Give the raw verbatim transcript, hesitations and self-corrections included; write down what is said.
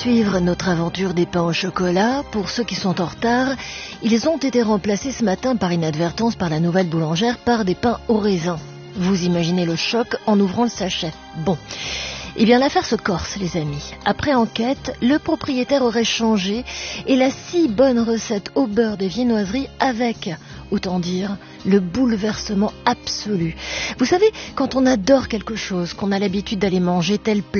poursuivre notre aventure des pains au chocolat. Pour ceux qui sont en retard, ils ont été remplacés ce matin par inadvertance par la nouvelle boulangère par des pains au raisin. Vous imaginez le choc en ouvrant le sachet. Bon, eh bien l'affaire se corse, les amis. Après enquête, le propriétaire aurait changé et la si bonne recette au beurre des viennoiseries avec, autant dire, le bouleversement absolu. Vous savez, quand on adore quelque chose, qu'on a l'habitude d'aller manger tel plat,